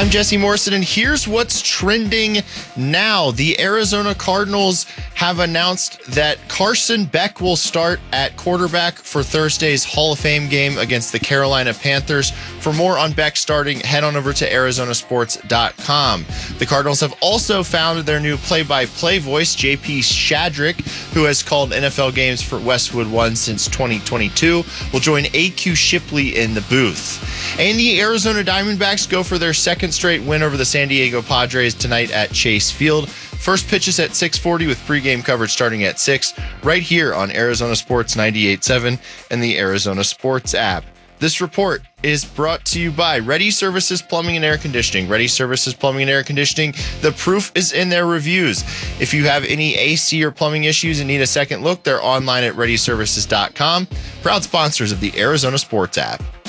I'm Jesse Morrison, and here's what's trending now. The Arizona Cardinals have announced that Carson Beck will start at quarterback for Thursday's Hall of Fame game against the Carolina Panthers. For more on Beck starting, head on over to arizonasports.com. The Cardinals have also found their new play-by-play voice, JP Shadrick, who has called NFL games for Westwood One since 2022, will join AQ Shipley in the booth. And the Arizona Diamondbacks go for their second straight win over the San Diego Padres tonight at Chase Field. First pitch is at 6:40 with pregame coverage starting at 6, right here on Arizona Sports 98.7 and the Arizona Sports app. This report is brought to you by Ready Services Plumbing and Air Conditioning. Ready Services Plumbing and Air Conditioning, the proof is in their reviews. If you have any AC or plumbing issues and need a second look, they're online at ReadyServices.com. Proud sponsors of the Arizona Sports app.